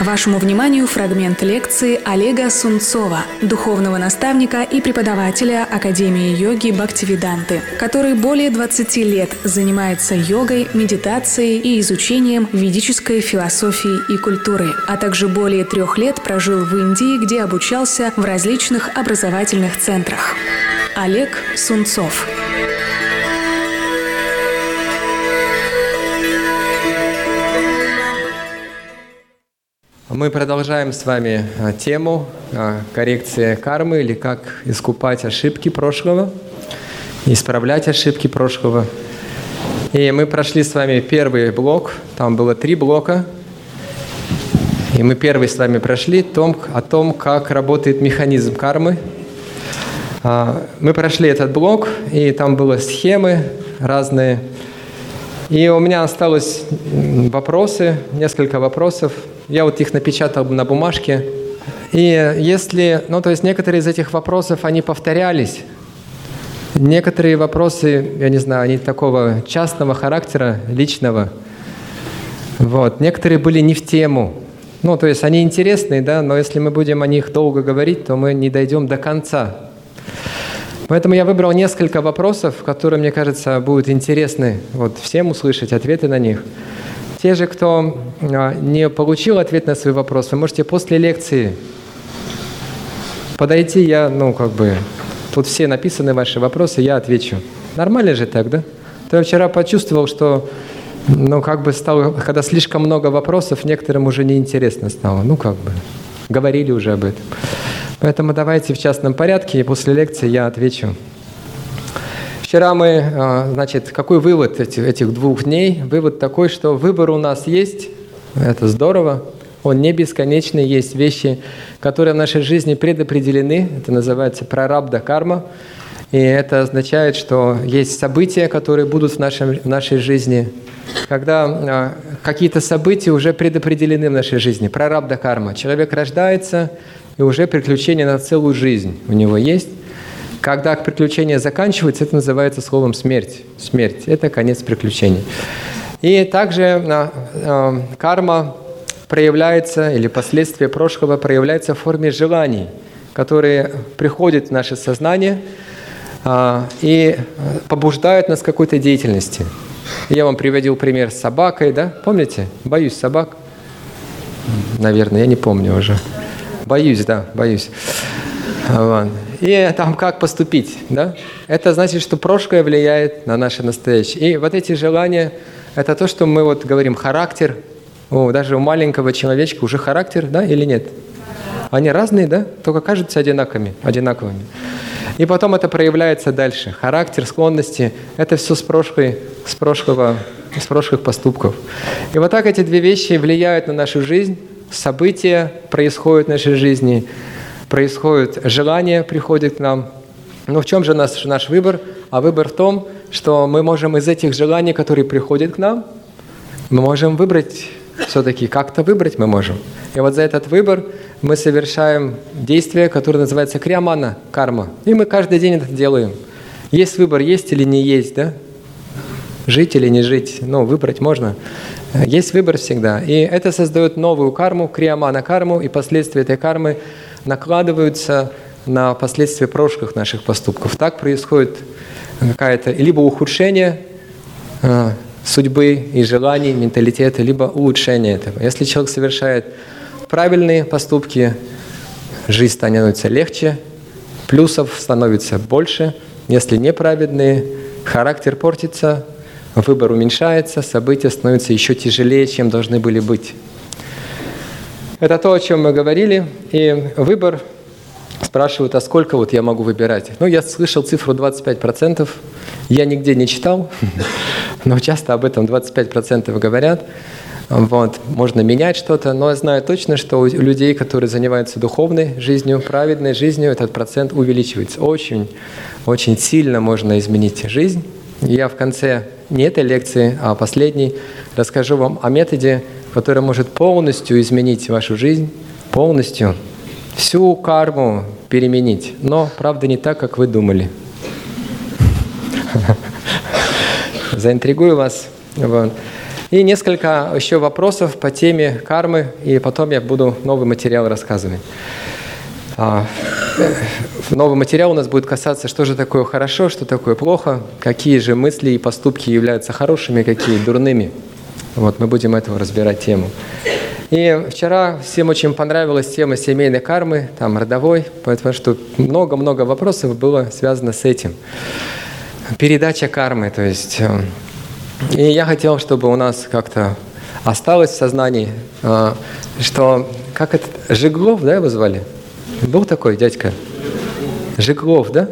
Вашему вниманию фрагмент лекции Олега Сунцова, духовного наставника и преподавателя Академии йоги Бхактивиданты, который более 20 лет занимается йогой, медитацией и изучением ведической философии и культуры, а также более 3 лет прожил в Индии, где обучался в различных образовательных центрах. Олег Сунцов. Мы продолжаем с вами тему коррекции кармы, или как искупать ошибки прошлого, исправлять ошибки прошлого. И мы прошли с вами первый блок, там было 3 блока. И мы первый с вами прошли о том, как работает механизм кармы. Мы прошли этот блок, и там были схемы разные. И у меня осталось вопросы, несколько вопросов. Я вот их напечатал на бумажке. И если, то есть некоторые из этих вопросов, они повторялись. Некоторые вопросы, я не знаю, они такого частного характера, личного. Вот. Некоторые были не в тему. То есть они интересные, да, но если мы будем о них долго говорить, то мы не дойдем до конца. Поэтому я выбрал несколько вопросов, которые, мне кажется, будут интересны всем услышать ответы на них. Те же, кто не получил ответ на свой вопрос, вы можете после лекции подойти, тут все написаны ваши вопросы, я отвечу. Нормально же так, да? То я вчера почувствовал, что, когда слишком много вопросов, некоторым уже неинтересно стало. Говорили уже об этом. Поэтому давайте в частном порядке, и после лекции я отвечу. Вчера мы, какой вывод этих 2 дней? Вывод такой, что выбор у нас есть, это здорово, он не бесконечный, есть вещи, которые в нашей жизни предопределены, это называется прарабдха карма, и это означает, что есть события, которые будут в нашей жизни, когда какие-то события уже предопределены в нашей жизни, прарабдха карма. Человек рождается, и уже приключения на целую жизнь у него есть. Когда приключения заканчиваются, это называется словом смерть. Смерть – это конец приключений. И также карма проявляется, или последствия прошлого проявляются в форме желаний, которые приходят в наше сознание и побуждают нас к какой-то деятельности. Я вам приводил пример с собакой, да? Помните? Боюсь собак. Наверное, я не помню уже. Боюсь. И там как поступить, да? Это значит, что прошлое влияет на наше настоящее. И вот эти желания, это то, что мы говорим, характер. Даже у маленького человечка уже характер, да, или нет? Они разные, да? Только кажутся одинаковыми. И потом это проявляется дальше. Характер, склонности, это все с прошлых поступков. И вот так эти 2 вещи влияют на нашу жизнь. События происходят в нашей жизни, происходит желание, приходит к нам. Но в чем же наш выбор? А выбор в том, что мы можем из этих желаний, которые приходят к нам, мы можем выбрать, все-таки как-то выбрать мы можем. И вот за этот выбор мы совершаем действие, которое называется криямана, карма. И мы каждый день это делаем. Есть выбор, есть или не есть, да? Жить или не жить, выбрать можно. Есть выбор всегда. И это создает новую карму, криямана карму, и последствия этой кармы накладываются на последствия прошлых наших поступков. Так происходит какое-то либо ухудшение судьбы и желаний, менталитета, либо улучшение этого. Если человек совершает правильные поступки, жизнь становится легче, плюсов становится больше. Если неправедные, характер портится, выбор уменьшается, события становятся еще тяжелее, чем должны были быть. Это то, о чем мы говорили. И выбор, спрашивают, а сколько я могу выбирать? Я слышал цифру 25%, я нигде не читал, но часто об этом 25% говорят. Можно менять что-то, но я знаю точно, что у людей, которые занимаются духовной жизнью, праведной жизнью, этот процент увеличивается. Очень, очень сильно можно изменить жизнь. Я в конце не этой лекции, а последней расскажу вам о методе, который может полностью изменить вашу жизнь, полностью всю карму переменить. Но, правда, не так, как вы думали. Заинтригую вас. И несколько еще вопросов по теме кармы, и потом я буду новый материал рассказывать. Новый материал у нас будет касаться, что же такое хорошо, что такое плохо, какие же мысли и поступки являются хорошими, какие дурными. Вот, мы будем этого разбирать тему. И вчера всем очень понравилась тема семейной кармы, там родовой, потому что много-много вопросов было связано с этим. Передача кармы, то есть. И я хотел, чтобы у нас как-то осталось в сознании, что, как это, Жиглов, да, его звали? Был такой дядька? Жиглов, да?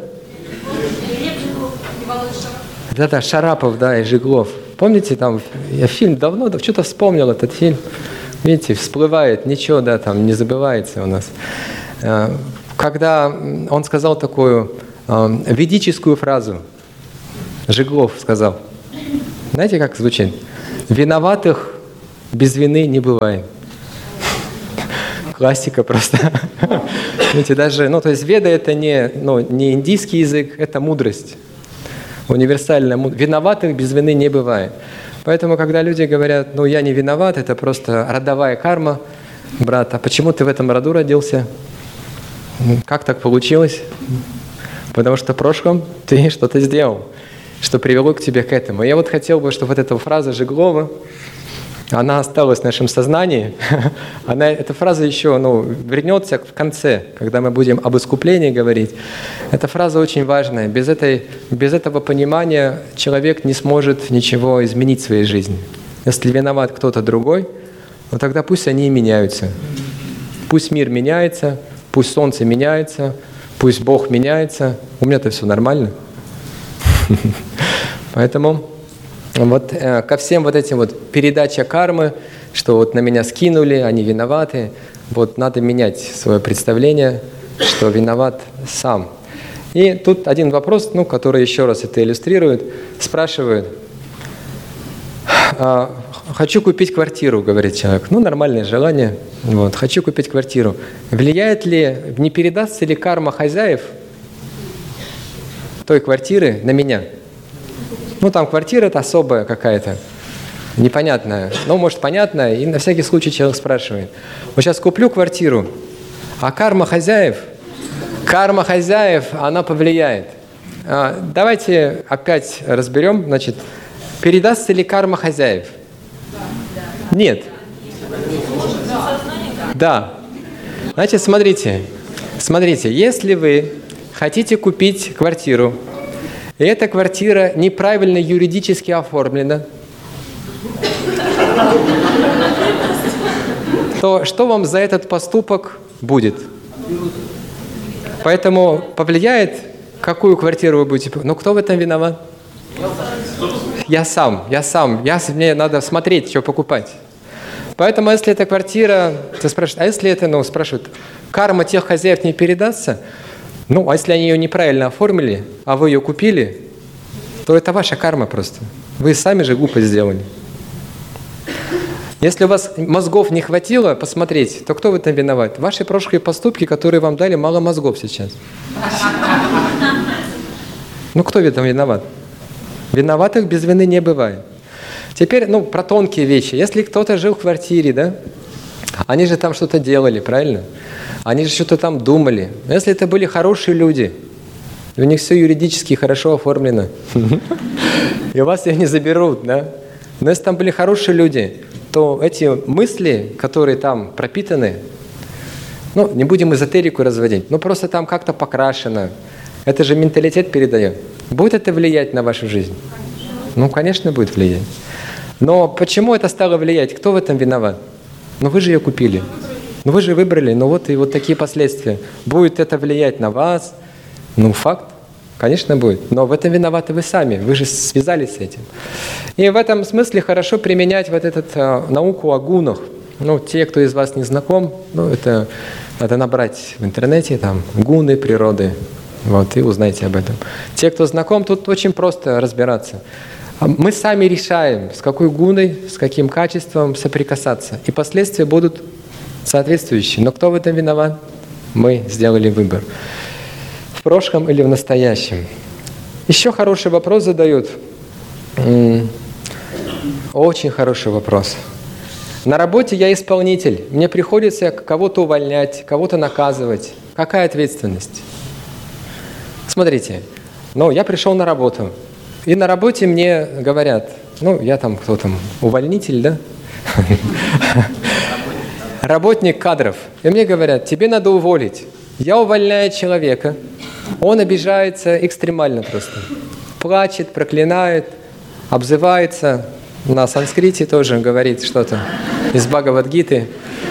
Да-да, Шарапов, да, и Жиглов. Помните, там, я фильм давно, что-то вспомнил этот фильм. Видите, всплывает, ничего, да, там не забывается у нас. Когда он сказал такую ведическую фразу, Жиглов сказал, знаете, как звучит? «Виноватых без вины не бывает». Классика просто. Видите, даже, то есть Веда это не индийский язык, это мудрость. Универсальная мудрость. Виноватых без вины не бывает. Поэтому, когда люди говорят, я не виноват, это просто родовая карма, брат, а почему ты в этом роду родился? Как так получилось? Потому что в прошлом ты что-то сделал, что привело к тебе к этому. Я вот хотел бы, чтобы вот эта фраза Жиглова, она осталась в нашем сознании. Эта фраза еще вернется в конце, когда мы будем об искуплении говорить. Эта фраза очень важная. Без этого понимания человек не сможет ничего изменить в своей жизни. Если виноват кто-то другой, тогда пусть они и меняются. Пусть мир меняется, пусть солнце меняется, пусть Бог меняется. У меня-то все нормально. Поэтому вот ко всем вот этим передача кармы, что на меня скинули, они виноваты, надо менять свое представление, что виноват сам. И тут один вопрос, который еще раз это иллюстрирует, спрашивают, хочу купить квартиру, говорит человек, нормальное желание, хочу купить квартиру. Влияет ли, не передастся ли карма хозяев той квартиры на меня? Там квартира-то особая какая-то, непонятная. Может, понятная, и на всякий случай человек спрашивает. Сейчас куплю квартиру, а карма хозяев, она повлияет. Давайте опять разберем, передастся ли карма хозяев? Нет. Да. Смотрите, если вы хотите купить квартиру, и эта квартира неправильно юридически оформлена, то что вам за этот поступок будет? Поэтому повлияет, какую квартиру вы будете... кто в этом виноват? Я сам. Мне надо смотреть, что покупать. Поэтому, если эта квартира... Ты спрашиваешь, а если это, спрашивают, карма тех хозяев не передастся? А если они ее неправильно оформили, а вы ее купили, то это ваша карма просто. Вы сами же глупость сделали. Если у вас мозгов не хватило посмотреть, то кто в этом виноват? Ваши прошлые поступки, которые вам дали мало мозгов сейчас. Кто в этом виноват? Виноватых без вины не бывает. Теперь, про тонкие вещи. Если кто-то жил в квартире, да, они же там что-то делали, правильно? Они же что-то там думали. Но если это были хорошие люди, у них все юридически хорошо оформлено, и у вас их не заберут, да? Но если там были хорошие люди, то эти мысли, которые там пропитаны, не будем эзотерику разводить, просто там как-то покрашено. Это же менталитет передает. Будет это влиять на вашу жизнь? Конечно, будет влиять. Но почему это стало влиять? Кто в этом виноват? Вы же ее купили. Вы же выбрали, и такие последствия. Будет это влиять на вас? Факт. Конечно, будет. Но в этом виноваты вы сами. Вы же связались с этим. И в этом смысле хорошо применять науку о гунах. Те, кто из вас не знаком, это надо набрать в интернете, гуны природы. И узнайте об этом. Те, кто знаком, тут очень просто разбираться. Мы сами решаем, с какой гуной, с каким качеством соприкасаться. И последствия будут соответствующие. Но кто в этом виноват? Мы сделали выбор. В прошлом или в настоящем? Еще хороший вопрос задают. Очень хороший вопрос. На работе я исполнитель. Мне приходится кого-то увольнять, кого-то наказывать. Какая ответственность? Смотрите, я пришел на работу. И на работе мне говорят, я там, кто там, увольнитель, да? Работник кадров. И мне говорят, тебе надо уволить. Я увольняю человека. Он обижается экстремально просто. Плачет, проклинает, обзывается. На санскрите тоже говорит что-то из Бхагавад-гиты.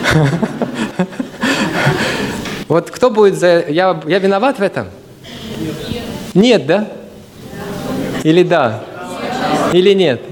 Вот кто будет за... Я виноват в этом? Нет, да? Или да? Или нет?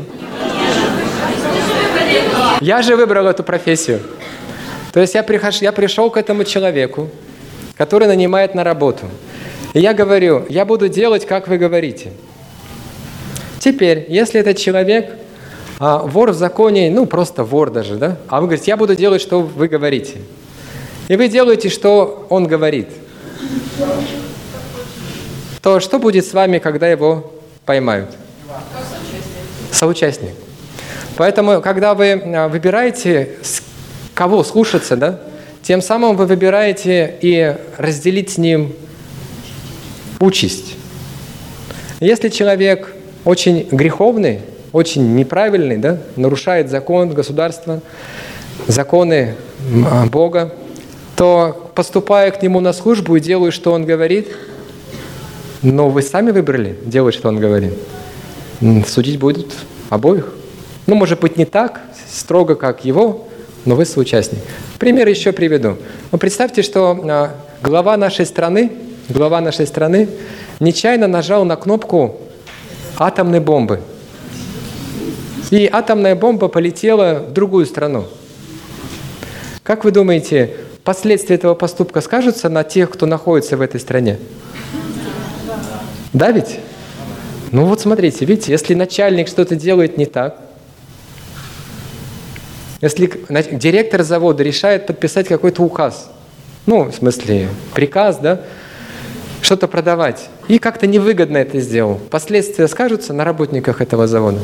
Я же выбрал эту профессию. То есть я пришел к этому человеку, который нанимает на работу. И я говорю, я буду делать, как вы говорите. Теперь, если этот человек вор в законе, просто вор даже, да? А вы говорите, я буду делать, что вы говорите. И вы делаете, что он говорит. То что будет с вами, когда его поймают? Соучастник. Поэтому, когда вы выбираете, кого слушаться, да, тем самым вы выбираете и разделить с ним участь. Если человек очень греховный, очень неправильный, да, нарушает закон государства, законы Бога, то, поступая к нему на службу и делая, что он говорит, но вы сами выбрали делать, что он говорит, судить будут обоих. Может быть, не так строго, как его, но вы соучастник. Пример еще приведу. Представьте, что глава нашей страны нечаянно нажал на кнопку атомной бомбы. И атомная бомба полетела в другую страну. Как вы думаете, последствия этого поступка скажутся на тех, кто находится в этой стране? Да ведь? Смотрите, видите, если начальник что-то делает не так, если директор завода решает подписать какой-то указ, в смысле приказ, да, что-то продавать, и как-то невыгодно это сделал, последствия скажутся на работниках этого завода.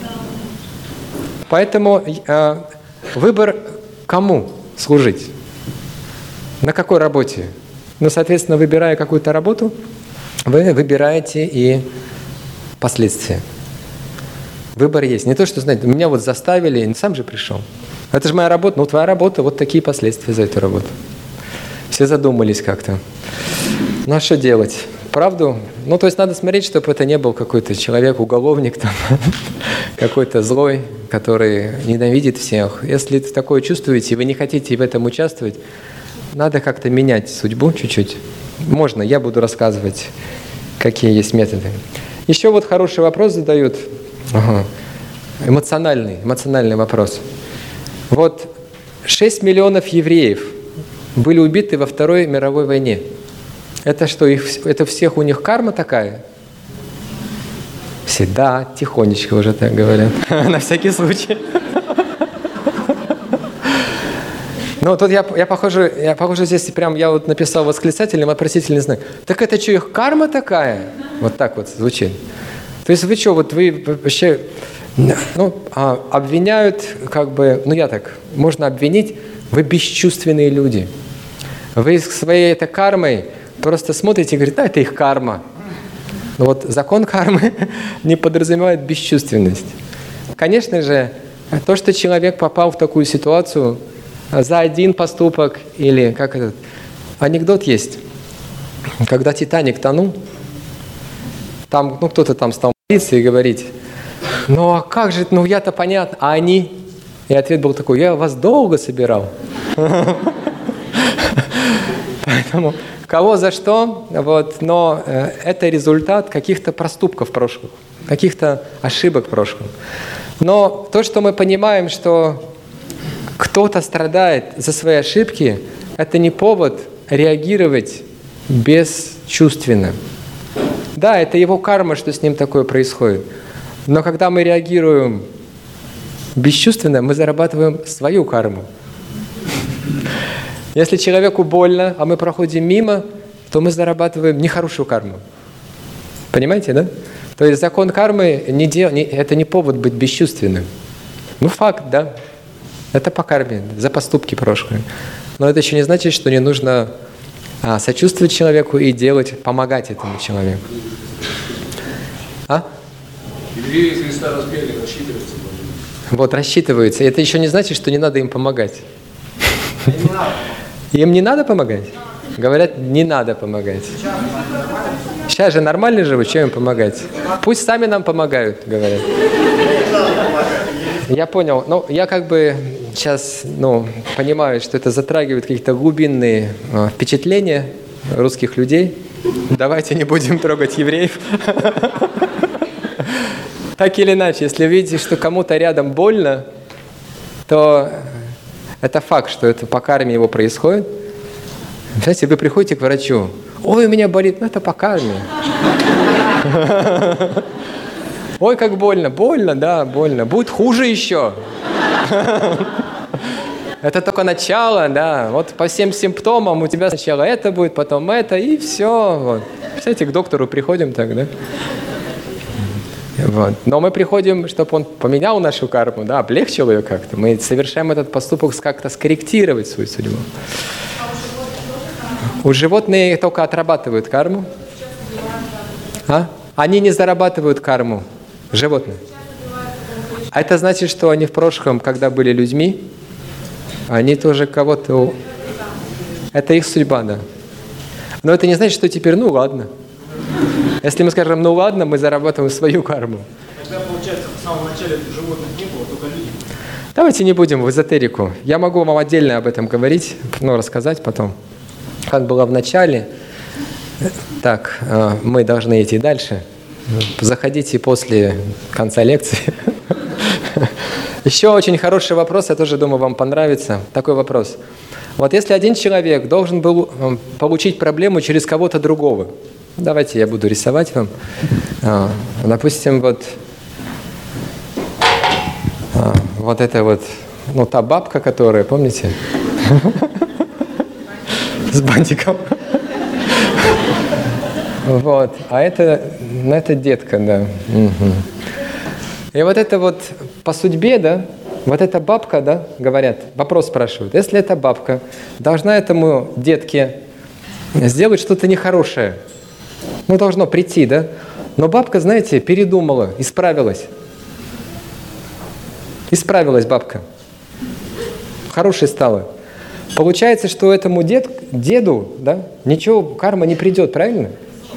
Поэтому выбор кому служить, на какой работе. Соответственно, выбирая какую-то работу, вы выбираете и последствия. Выбор есть. Не то, что, знаете, меня заставили, сам же пришел. Это же моя работа. Твоя работа, вот такие последствия за эту работу. Все задумались как-то. А что делать? Правду? То есть надо смотреть, чтобы это не был какой-то человек-уголовник, какой-то злой, который ненавидит всех. Если такое чувствуете, и вы не хотите в этом участвовать, надо как-то менять судьбу чуть-чуть. Можно, я буду рассказывать, какие есть методы. Еще хороший вопрос задают. Эмоциональный вопрос. 6 миллионов евреев были убиты во Второй мировой войне. Это что, это всех у них карма такая? Все, да, тихонечко уже так говорят. На всякий случай. Тут я похоже здесь прям, я написал восклицательный, вопросительный знак. Так это что, их карма такая? Вот так звучит. То есть вы что, вы вообще, обвиняют, можно обвинить, вы бесчувственные люди. Вы своей этой кармой просто смотрите и говорите, это их карма. Но закон кармы не подразумевает бесчувственность. Конечно же, то, что человек попал в такую ситуацию за один поступок, или анекдот есть, когда «Титаник» тонул, там кто-то там стал молиться и говорить, а как же, я-то понятно, а они? И ответ был такой, я вас долго собирал. Поэтому кого за что, но это результат каких-то проступков прошлых, каких-то ошибок в прошлом. Но то, что мы понимаем, что кто-то страдает за свои ошибки, это не повод реагировать бесчувственно. Да, это его карма, что с ним такое происходит. Но когда мы реагируем бесчувственно, мы зарабатываем свою карму. Если человеку больно, а мы проходим мимо, то мы зарабатываем нехорошую карму. Понимаете, да? То есть закон кармы это не повод быть бесчувственным. Ну, факт, да. Это по карме, за поступки прошлые. Но это еще не значит, что не нужно сочувствовать человеку и помогать этому человеку. Евреи из Христа распяли, рассчитываются. Вот, рассчитываются. Это еще не значит, что не надо им помогать. Им не надо помогать? Говорят, не надо помогать. Сейчас же нормально живут, чем им помогать? Пусть сами нам помогают, говорят. Я понял. Ну, я как бы сейчас понимаю, что это затрагивает какие-то глубинные впечатления русских людей. Давайте не будем трогать евреев. Так или иначе, если видите, что кому-то рядом больно, то это факт, что это по карме его происходит. Знаете, вы приходите к врачу, ой, у меня болит, это по карме. Ой, как больно, больно, да, больно, будет хуже еще. Это только начало, да, вот по всем симптомам у тебя сначала это будет, потом это, и все. Вот. Представляете, к доктору приходим так, да? Вот. Но мы приходим, чтобы он поменял нашу карму, да, облегчил ее как-то. Мы совершаем этот поступок как-то скорректировать свою судьбу. У животных только отрабатывают карму. Они не зарабатывают карму, животные. А это значит, что они в прошлом, когда были людьми, они тоже кого-то... Это их судьба, да. Но это не значит, что теперь, ладно. Если мы скажем, ладно, мы зарабатываем свою карму. Тогда, получается, в самом начале животных не было, только люди. Давайте не будем в эзотерику. Я могу вам отдельно об этом говорить, рассказать потом. Как было в начале. Так, мы должны идти дальше. Заходите после конца лекции. Еще очень хороший вопрос, я тоже думаю, вам понравится. Такой вопрос. Вот если один человек должен был получить проблему через кого-то другого, давайте я буду рисовать вам. Допустим, вот это вот, та бабка, которая, помните? С бантиком. Вот. А это детка, да. И вот это вот по судьбе, да, вот эта бабка, да, говорят, вопрос спрашивают, если эта бабка должна этому детке сделать что-то нехорошее, должно прийти, да, но бабка, знаете, передумала, исправилась. Исправилась бабка. Хорошей стала. Получается, что этому деду, да, ничего, карма не придет, правильно?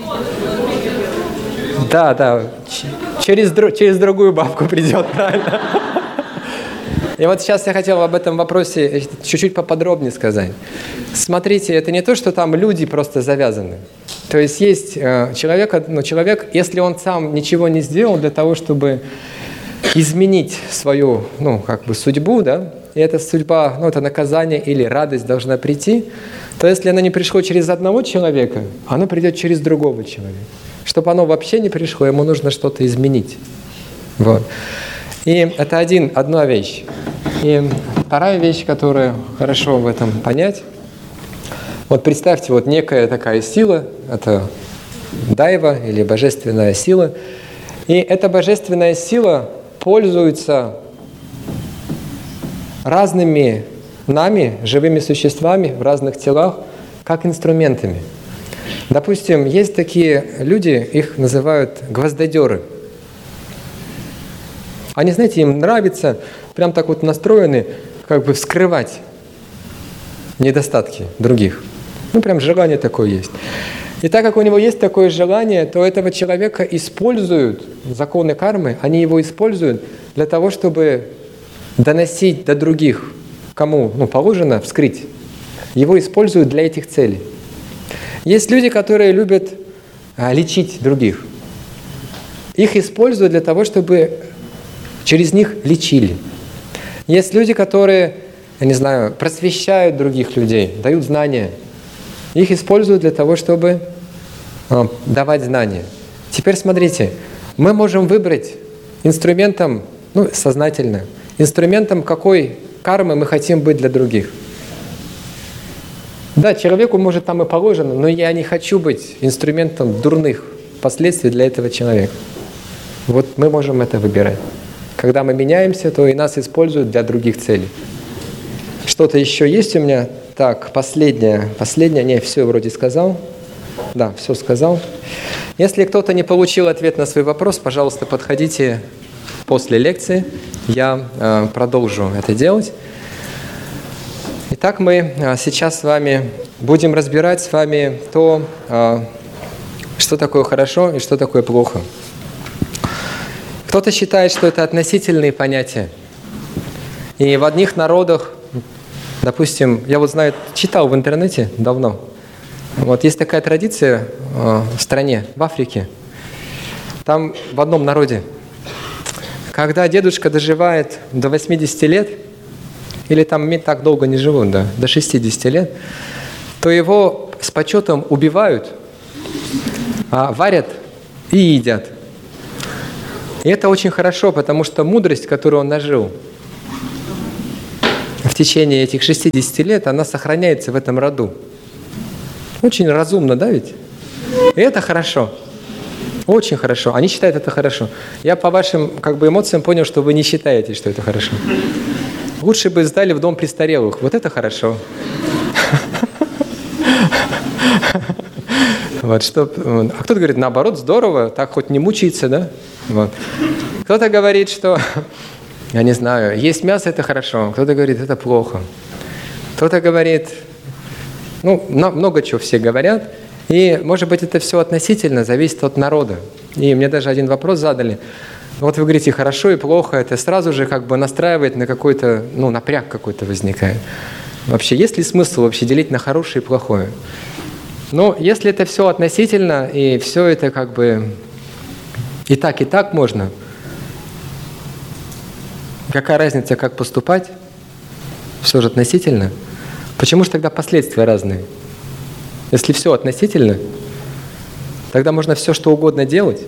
Да, через другую бабку придет, правильно? И вот сейчас я хотел об этом вопросе чуть-чуть поподробнее сказать. Смотрите, это не то, что там люди просто завязаны. То есть есть человек, если он сам ничего не сделал для того, чтобы изменить свою, судьбу, да, и эта судьба, это наказание или радость должна прийти, то если она не пришла через одного человека, она придет через другого человека. Чтобы оно вообще не пришло, ему нужно что-то изменить. Вот. И это одна вещь. И вторая вещь, которую хорошо в этом понять, вот представьте, вот некая такая сила, это дайва или божественная сила, и эта божественная сила пользуется разными нами, живыми существами в разных телах, как инструментами. Допустим, есть такие люди, их называют гвоздодеры. Они, знаете, им нравится, прям так вот настроены, вскрывать недостатки других. Прям желание такое есть. И так как у него есть такое желание, то этого человека используют, законы кармы, они его используют для того, чтобы доносить до других, кому положено вскрыть. Его используют для этих целей. Есть люди, которые любят лечить других. Их используют для того, чтобы через них лечили. Есть люди, которые, просвещают других людей, дают знания. Их используют для того, чтобы давать знания. Теперь смотрите, мы можем выбрать инструментом, сознательно, инструментом какой кармы мы хотим быть для других. Да, человеку, может, там и положено, но я не хочу быть инструментом дурных последствий для этого человека. Вот мы можем это выбирать. Когда мы меняемся, то и нас используют для других целей. Что-то еще есть у меня? Так, последнее. Не, все вроде сказал. Да, все сказал. Если кто-то не получил ответ на свой вопрос, пожалуйста, подходите после лекции. Я продолжу это делать. Итак, мы сейчас с вами будем разбирать с вами то, что такое хорошо и что такое плохо. Кто-то считает, что это относительные понятия. И в одних народах, допустим, я вот знаю, читал в интернете давно, вот есть такая традиция в стране, в Африке, там в одном народе, когда дедушка доживает до 80 лет, или там так долго не живут, да, до 60 лет, то его с почетом убивают, варят и едят. И это очень хорошо, потому что мудрость, которую он нажил в течение этих 60 лет, она сохраняется в этом роду. Очень разумно, да ведь? И это хорошо. Очень хорошо. Они считают это хорошо. Я по вашим эмоциям понял, что вы не считаете, что это хорошо. Лучше бы сдали в дом престарелых. Вот это хорошо. А кто-то говорит, наоборот, здорово, так хоть не мучается, да? Вот. Кто-то говорит, что, я не знаю, есть мясо – это хорошо. Кто-то говорит, это плохо. Кто-то говорит, много чего все говорят. И, может быть, это все относительно, зависит от народа. И мне даже один вопрос задали. Вот вы говорите, хорошо и плохо, это сразу же настраивает на какой-то, напряг какой-то возникает. Вообще, есть ли смысл вообще делить на хорошее и плохое? Но если это все относительно, и все это и так можно, какая разница, как поступать? Все же относительно. Почему же тогда последствия разные? Если все относительно, тогда можно все, что угодно делать.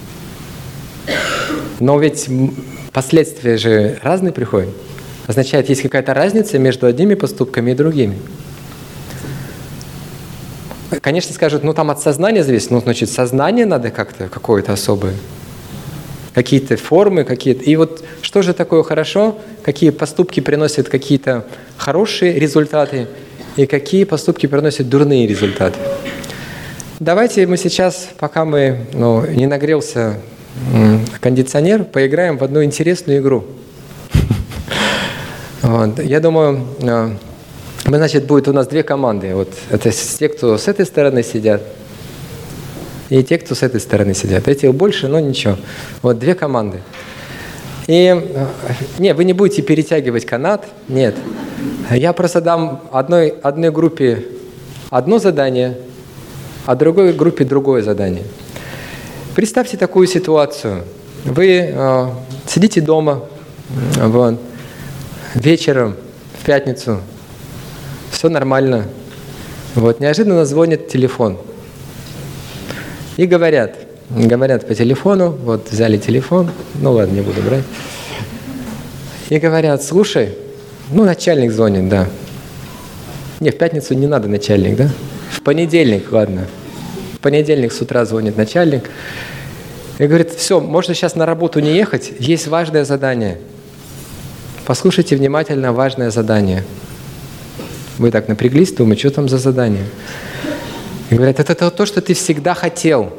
Но ведь последствия же разные приходят. Означает, есть какая-то разница между одними поступками и другими. Конечно, скажут, там от сознания зависит. Значит, сознание надо как-то, какое-то особое. Какие-то формы, какие-то. И вот что же такое хорошо? Какие поступки приносят какие-то хорошие результаты? И какие поступки приносят дурные результаты? Давайте мы сейчас, пока мы не нагрелся кондиционер, поиграем в одну интересную игру. Я думаю, будет у нас две команды. Вот это те, кто с этой стороны сидят, и те, кто с этой стороны сидят. Этих больше, но ничего. Вот две команды. И вы не будете перетягивать канат, нет. Я просто дам одной группе одно задание, а другой группе другое задание. Представьте такую ситуацию. Вы сидите дома, вечером, в пятницу, все нормально. Неожиданно звонит телефон. И говорят по телефону, взяли телефон, ладно, не буду брать. И говорят, слушай, начальник звонит, да. Не, в пятницу не надо начальник, да? В понедельник, ладно. В понедельник с утра звонит начальник. И говорит, все, можно сейчас на работу не ехать, есть важное задание. Послушайте внимательно важное задание. Вы так напряглись, думаете, что там за задание? И говорят, это то, что ты всегда хотел.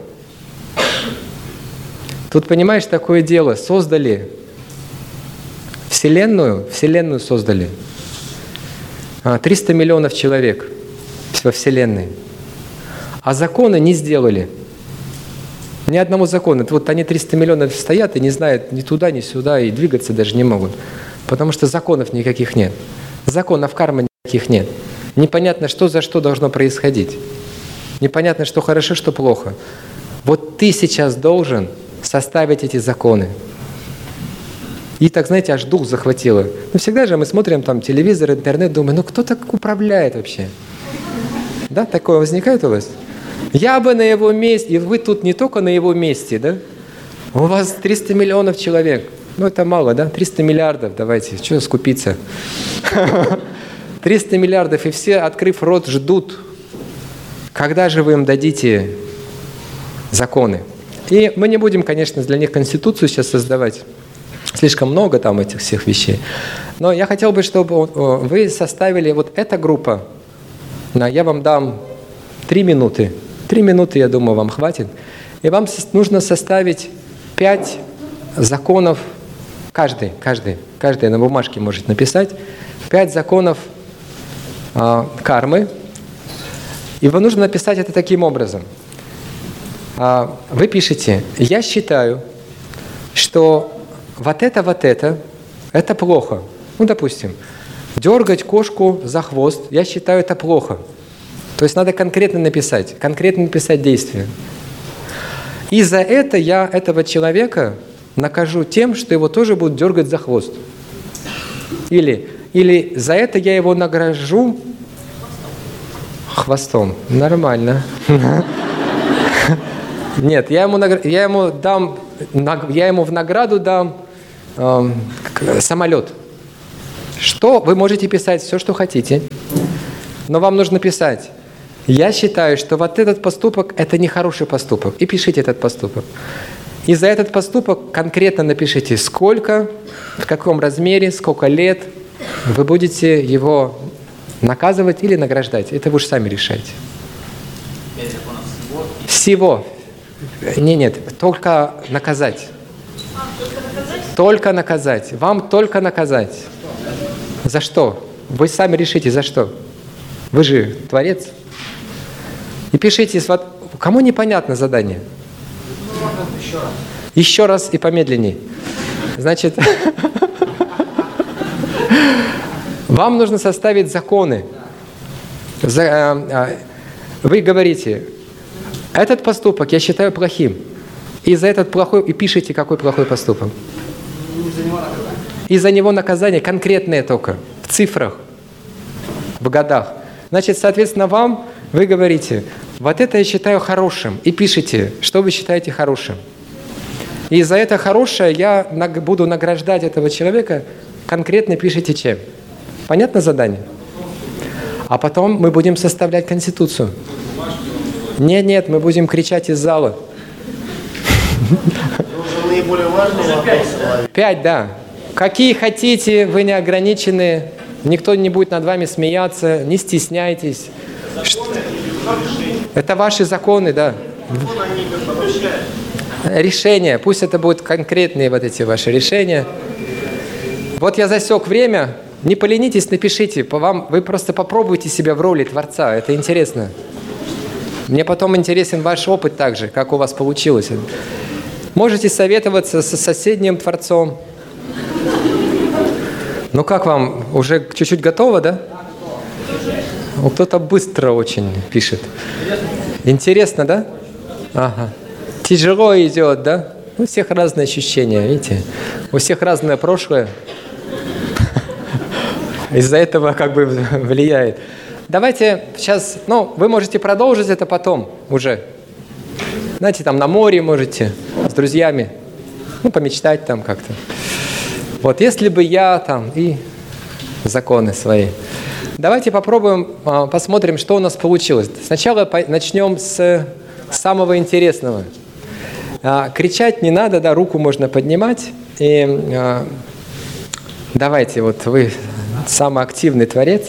Тут, понимаешь, такое дело, создали Вселенную создали. 300 миллионов человек во Вселенной. А законы не сделали. Ни одного закона. Они 300 миллионов стоят и не знают ни туда, ни сюда, и двигаться даже не могут. Потому что законов никаких нет. Законов кармы никаких нет. Непонятно, что за что должно происходить. Непонятно, что хорошо, что плохо. Вот ты сейчас должен составить эти законы. И так, знаете, аж дух захватило. Всегда же мы смотрим телевизор, интернет, думаем, кто так управляет вообще? Да, такое возникает у вас? Я бы на его месте, и вы тут не только на его месте, да? У вас 300 миллионов человек. Это мало, да? 300 миллиардов, давайте, что скупиться? 300 миллиардов, и все, открыв рот, ждут, когда же вы им дадите законы. И мы не будем, конечно, для них конституцию сейчас создавать. Слишком много там этих всех вещей. Но я хотел бы, чтобы вы составили вот эта группа. Я вам дам 3 минуты. 3 минуты, я думаю, вам хватит. И вам нужно составить 5 законов, каждый на бумажке может написать, 5 законов кармы. И вам нужно написать это таким образом. Вы пишете: я считаю, что вот это плохо. Ну, допустим, дергать кошку за хвост, я считаю, это плохо. То есть надо конкретно написать действие. И за это я этого человека накажу тем, что его тоже будут дергать за хвост. Или за это я его награжу хвостом. Нормально. Нет, я ему в награду дам самолет. Что вы можете писать все, что хотите, но вам нужно писать: я считаю, что вот этот поступок – это нехороший поступок. И пишите этот поступок. И за этот поступок конкретно напишите, сколько, в каком размере, сколько лет вы будете его наказывать или награждать. Это вы уж сами решаете. 5 законов всего. Нет, только наказать. Только наказать. Вам только наказать. За что? Вы сами решите, за что. Вы же Творец. И пишите, кому непонятно задание? Еще раз и помедленнее. Значит, вам нужно составить законы. Вы говорите: этот поступок я считаю плохим. И за этот плохой, и пишите, какой плохой поступок. И за него наказание конкретное только, в цифрах, в годах. Значит, соответственно, вы говорите: вот это я считаю хорошим. И пишите, что вы считаете хорошим. И за это хорошее я буду награждать этого человека, конкретно пишите чем. Понятно задание? А потом мы будем составлять конституцию. Нет, мы будем кричать из зала. Наиболее важные вопросы. 5, да. Какие хотите, вы не ограничены. Никто не будет над вами смеяться, не стесняйтесь. Это ваши законы, да. Решения. Пусть это будут конкретные вот эти ваши решения. Вот я засек время. Не поленитесь, напишите. Вы просто попробуйте себя в роли Творца. Это интересно. Мне потом интересен ваш опыт также, как у вас получилось. Можете советоваться со соседним Творцом. Ну как вам? Уже чуть-чуть готово, да? Кто-то быстро очень пишет. Интересно, да? Ага. Тяжело идет, да? У всех разные ощущения, видите? У всех разное прошлое. Из-за этого как бы влияет. Давайте сейчас, вы можете продолжить это потом уже. Знаете, там на море можете, с друзьями. Помечтать там как-то. Вот, если бы я там и законы свои. Давайте попробуем, посмотрим, что у нас получилось. Сначала начнем с самого интересного. Кричать не надо, да, руку можно поднимать. И давайте, вот вы самый активный Творец.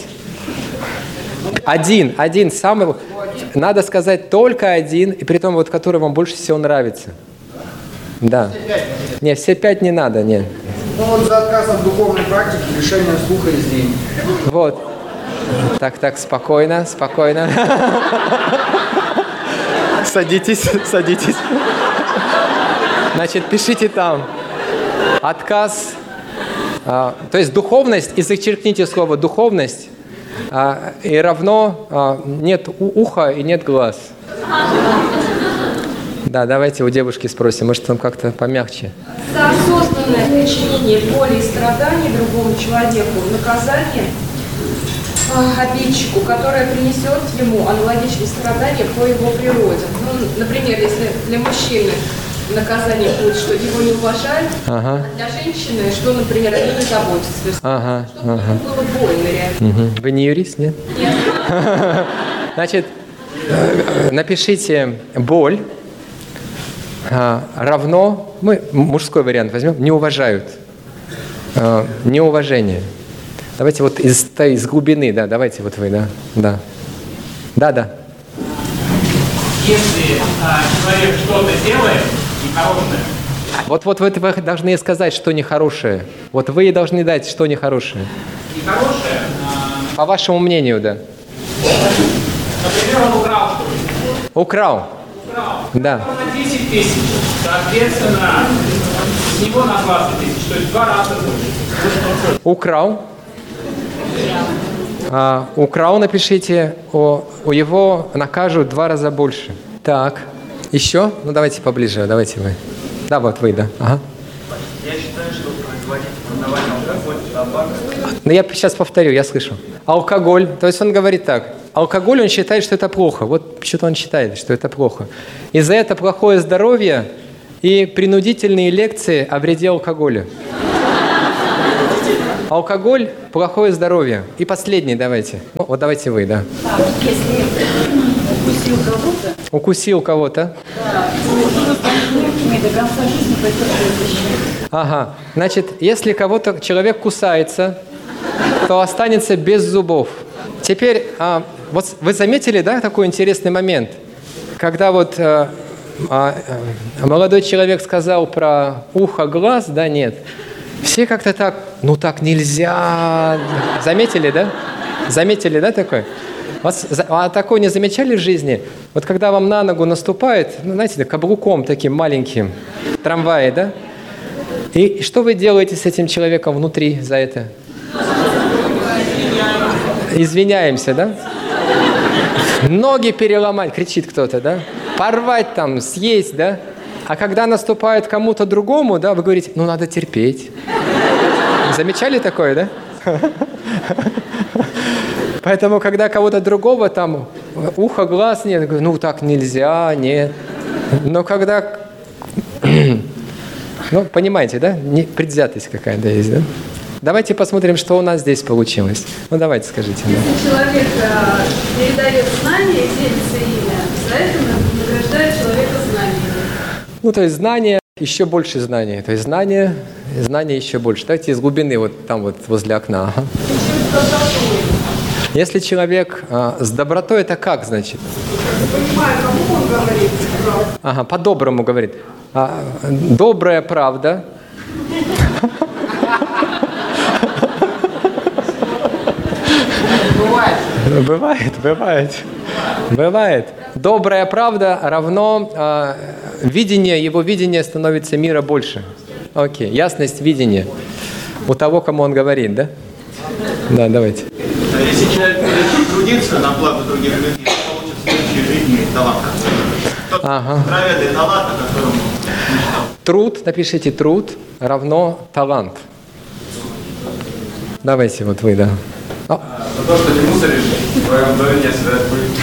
Один, самый, надо сказать только один, и при том, который вам больше всего нравится. Да. Не, все 5 не надо, нет. За отказ от духовной практики, лишение слуха и зрения. Вот. Так, спокойно. Садитесь. Значит, пишите там. Отказ. То есть духовность, и зачеркните слово «духовность», и равно нет уха и нет глаз. Да, давайте у девушки спросим, может, там как-то помягче. За осознанное причинение боли и страданий другому человеку наказание обидчику, которое принесет ему аналогичные страдания по его природе. Например, если для мужчины наказание будет, что его не уважают, а для женщины, что, например, они не заботятся. Чтобы было больно реально. Вы не юрист, нет? Нет. Значит, напишите «боль» равно, мы мужской вариант возьмем, «не уважают». неуважение. Давайте вот из глубины, да, давайте вот вы, да. Да. Если человек что-то делает нехорошее. Вот вы должны сказать, что нехорошее. Вот вы должны дать, что нехорошее. Нехорошее? По вашему мнению, да. Например, он украл что-то. Украл. Да. На 10 тысяч, соответственно, с него на 20 тысяч, то есть 2 раза больше. Украл. Украл, напишите, у его накажут 2 раза больше. Так, еще? Ну, давайте поближе, давайте вы. Да, вот вы, да. Ага. Я считаю, что продавать алкоголь, табак. Ну, я сейчас повторю, я слышу. Алкоголь, то есть он говорит так. Алкоголь, он считает, что это плохо. Вот что-то он считает, что это плохо. И за это плохое здоровье и принудительные лекции о вреде алкоголя. Алкоголь – плохое здоровье. И последний давайте. Ну, вот давайте вы, да. Если укусил кого-то. Укусил кого-то. Да, то до конца жизни потерпит. Ага. Значит, если кого-то человек кусается, то останется без зубов. Теперь, вот вы заметили, да, такой интересный момент? Когда вот молодой человек сказал про ухо, глаз, да, нет. Все как-то так, ну так нельзя. Заметили, да? Заметили, да, такое? А такое не замечали в жизни? Вот когда вам на ногу наступает, ну, знаете, каблуком таким маленьким, в трамвае, да? И что вы делаете с этим человеком внутри за это? Извиняемся, да? Ноги переломать, кричит кто-то, да? Порвать там, съесть, да? А когда наступает кому-то другому, да, вы говорите, ну надо терпеть. Замечали такое, да? Поэтому, когда кого-то другого там ухо, глаз нет, ну так нельзя, нет. Но когда, ну понимаете, да, предвзятость какая-то есть, да? Давайте посмотрим, что у нас здесь получилось. Ну давайте скажите. Если человек передает знания и делится ими, за это награждает человека знаниями. Ну то есть знания, еще больше знаний. То есть знания еще больше. Давайте из глубины, вот там вот возле окна. Ага. Если человек с добротой, это как, значит? Я понимаю, кому он говорит. Ага, по-доброму говорит. Добрая правда. Бывает. Добрая правда равно его видение становится мира больше. Окей, ясность видения у того, кому он говорит, да? Да, давайте. Если человек будет трудиться на благо других людей, то получит в следующей жизни талант. Здравие для таланта, которому мечтал. Труд, напишите труд равно талант. Давайте, вот вы, да. За то, что не мусоришь, твое мгновение связать будет.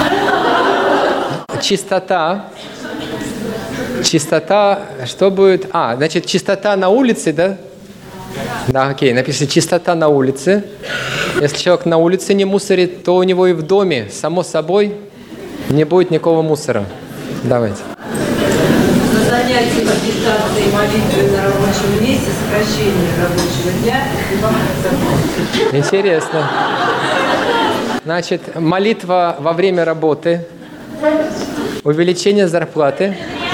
Чистота, что будет? Значит, чистота на улице, да? Да, окей, напишите чистота на улице. Если человек на улице не мусорит, то у него и в доме, само собой, не будет никакого мусора. Давайте. За занятия медитацией и молитвой на рабочем месте, сокращение рабочего дня и Интересно. Значит, молитва во время работы, увеличение зарплаты.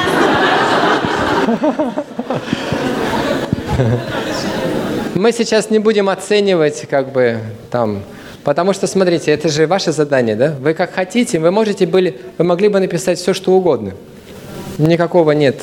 Мы сейчас не будем оценивать, потому что, смотрите, это же ваше задание, да? Вы как хотите, вы могли бы написать все, что угодно. Никакого нет,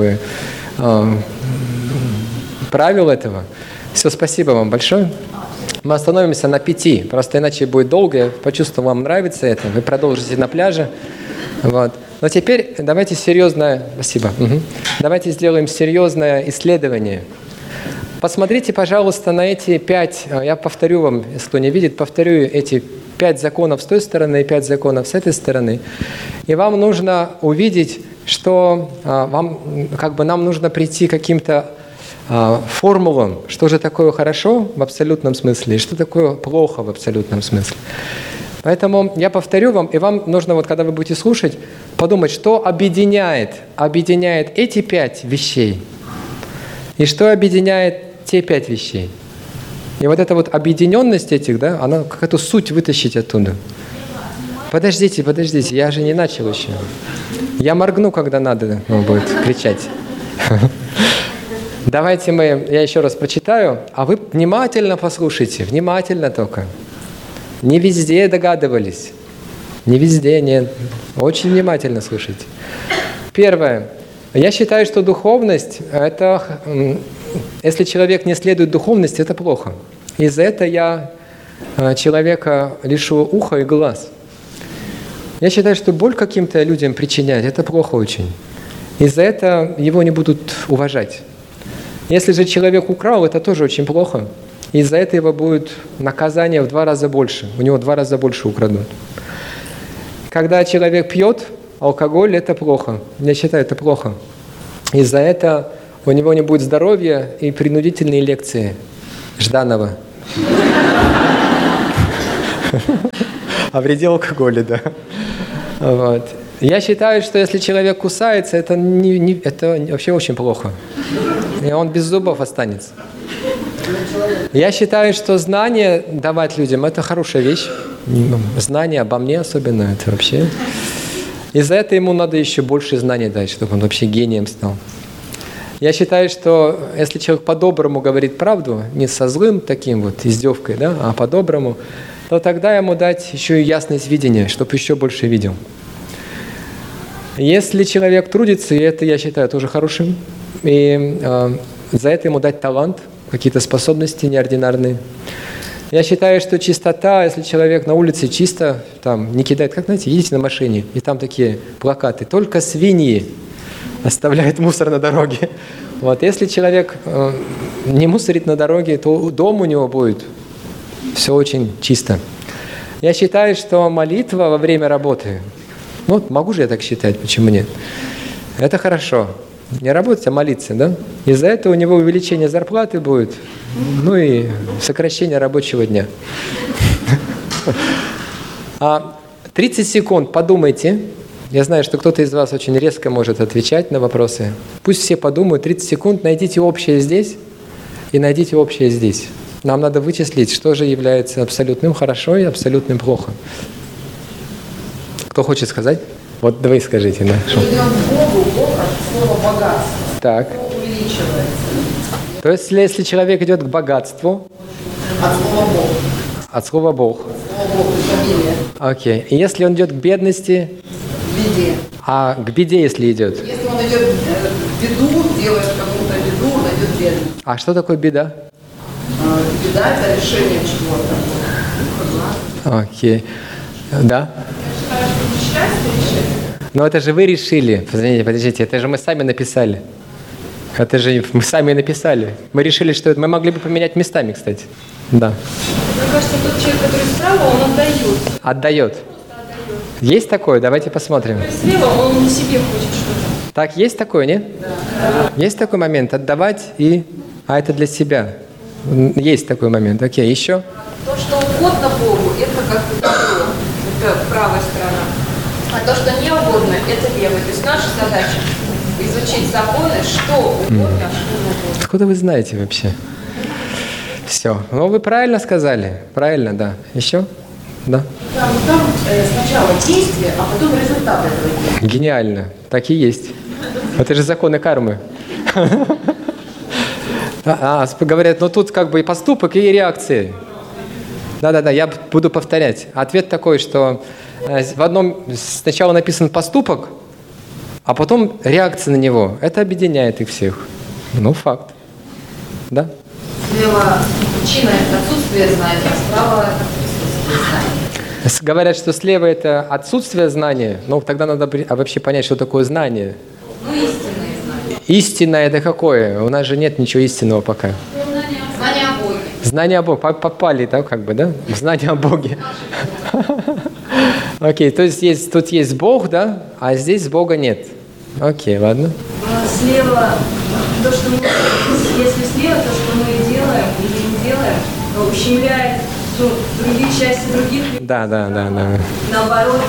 правил этого. Все, спасибо вам большое. Мы остановимся на 5, просто иначе будет долго. Я почувствовал, вам нравится это. Вы продолжите на пляже. Вот. Но теперь давайте серьезное... Спасибо. Давайте сделаем серьезное исследование. Посмотрите, пожалуйста, на эти 5, я повторю вам, если кто не видит, повторю эти 5 законов с той стороны и 5 законов с этой стороны. И вам нужно увидеть, что нам нужно прийти к каким-то формулам, что же такое хорошо в абсолютном смысле и что такое плохо в абсолютном смысле. Поэтому я повторю вам, и вам нужно, когда вы будете слушать, подумать, что объединяет эти 5 вещей и что объединяет те 5 вещей. И вот эта вот объединенность этих, да, она какую-то суть вытащить оттуда. Подождите, я же не начал еще. Я моргну, когда надо будет кричать. Давайте я еще раз прочитаю, а вы внимательно послушайте, внимательно только. Не везде догадывались, не везде, нет. Очень внимательно слушайте. Первое. Я считаю, что духовность, это, если человек не следует духовности, это плохо. И за это я человека лишу уха и глаз. Я считаю, что боль каким-то людям причинять, это плохо очень. И за это его не будут уважать. Если же человек украл, это тоже очень плохо. И за это его будет наказание в 2 раза больше. У него 2 раза больше украдут. Когда человек пьет алкоголь, это плохо. Я считаю, это плохо. И за это у него не будет здоровья и принудительные лекции Жданова. О вреде алкоголя, да. Вот. Я считаю, что если человек кусается, это вообще очень плохо. И он без зубов останется. Я считаю, что знания давать людям – это хорошая вещь. Знания обо мне особенно – это вообще… И за это ему надо еще больше знаний дать, чтобы он вообще гением стал. Я считаю, что если человек по-доброму говорит правду, не со злым таким вот издевкой, да, а по-доброму, то тогда ему дать еще и ясность видения, чтобы еще больше видел. Если человек трудится, и это я считаю тоже хорошим, и за это ему дать талант, какие-то способности неординарные. Я считаю, что чистота, если человек на улице чисто, там не кидает, как знаете, едете на машине, и там такие плакаты, только свиньи оставляют мусор на дороге. Вот, если человек не мусорит на дороге, то дом у него будет все очень чисто. Я считаю, что молитва во время работы, ну, могу же я так считать, почему нет? Это хорошо. Не работать, а молиться, да? Из-за этого у него увеличение зарплаты будет, ну и сокращение рабочего дня. 30 секунд подумайте. Я знаю, что кто-то из вас очень резко может отвечать на вопросы. Пусть все подумают, 30 секунд, найдите общее здесь и найдите общее здесь. Нам надо вычислить, что же является абсолютным хорошо и абсолютным плохо. Кто хочет сказать? Вот вы скажите. Да, что? Идем к Богу, Бог от слова богатство. Так. Увеличивается. То есть, если человек идет к богатству? От слова Бог. От слова Бог. От слова Бог, изобилие. Окей. И если он идет к бедности? К беде. А к беде, если идет? Если он идет в беду, делает кому-то беду, он идет в бедность. А что такое беда? Беда – это решение чего-то. Окей. Да? Но это же вы решили. Подождите, это же мы сами написали. Это же мы сами написали. Мы решили, что это... Мы могли бы поменять местами, кстати. Да. Мне кажется, тот человек, который справа, он отдает. Отдает. Есть такое? Давайте посмотрим. Слева он себе хочет что-то. Так, есть такое, нет? Да. Есть такой момент. Отдавать и... А это для себя. Есть такой момент. Окей, еще? То, что угодно Богу, это как бы добро. Это правая сторона. А то, что не угодно, это левая. То есть наша задача изучить законы, что угодно, а что не угодно. Откуда вы знаете вообще? Все. Ну, вы правильно сказали. Правильно, да. Еще? Да. Там сначала действие, а потом результат этого действия. Гениально. Так и есть. Это же законы кармы. Говорят, ну тут как бы и поступок, и реакции. Да, я буду повторять. Ответ такой, что в одном сначала написан поступок, а потом реакция на него. Это объединяет их всех. Ну, факт. Да? Слева причина – это отсутствие знания, а справа – это присутствие знания. Говорят, что слева – это отсутствие знания, но тогда надо вообще понять, что такое знание. Ну, истинные знания. Истинное – это какое? У нас же нет ничего истинного пока. Знание о Боге. Знание о Боге. Попали, да, как бы, да? Знание о Боге. Окей, то есть тут есть Бог, да, а здесь Бога нет. Окей, ладно. Слева, то, что мы, если слева, то, что мы делаем или не делаем, ущемляет другие части других людей. Да. Наоборот,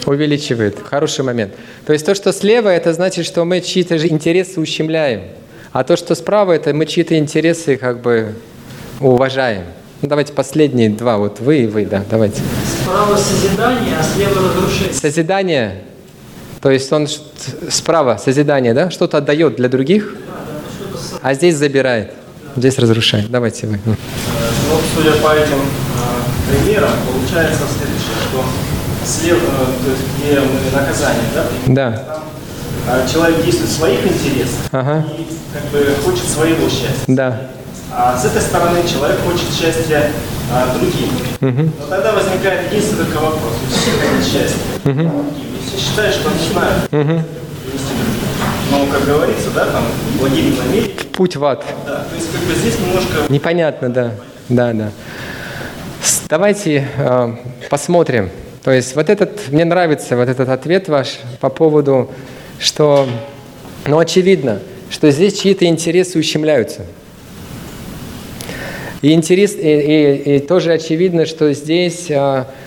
увеличивает. Хороший момент. То есть то, что слева, это значит, что мы чьи-то же интересы ущемляем. А то, что справа, это мы чьи-то интересы как бы уважаем. Ну, давайте последние два, вот вы и вы, да, давайте. Справа созидание, а слева разрушение. Созидание, то есть он справа созидание, да, что-то отдает для других, а здесь забирает, здесь разрушает. Давайте вы. Ну, судя по этим примерам, получается следующее, что слева, то есть где мы наказание, да? Там человек действует в своих интересах и как бы хочет своего счастья. Да. А с этой стороны человек хочет счастья другим. Но тогда возникает единственный только вопрос. Все хотят счастья. Все считают, что они знают. Но, как говорится, да, там, благими намерениями. Путь в ад. Да, то есть, как бы здесь немножко... Непонятно, да. Да. Давайте посмотрим. То есть, мне нравится вот этот ответ ваш по поводу, что, очевидно, что здесь чьи-то интересы ущемляются. И тоже очевидно, что здесь